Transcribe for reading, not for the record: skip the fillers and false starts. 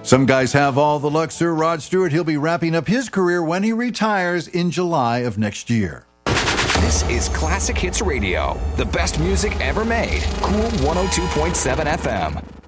Some guys have all the luck, Sir Rod Stewart. He'll be wrapping up his career when he retires in July of next year. This is Classic Hits Radio, the best music ever made. Cool 102.7 FM.